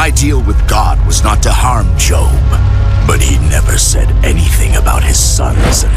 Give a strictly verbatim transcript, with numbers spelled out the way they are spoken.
My deal with God was not to harm Job, but he never said anything about his sons and